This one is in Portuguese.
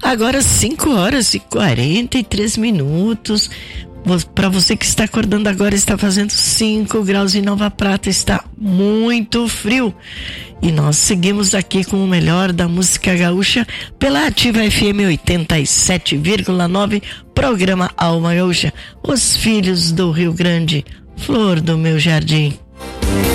Agora 5h43. Para você que está acordando agora, está fazendo 5 graus em Nova Prata, está muito frio. E nós seguimos aqui com o melhor da música gaúcha pela Ativa FM 87,9, programa Alma Gaúcha, Os Filhos do Rio Grande, Flor do Meu Jardim.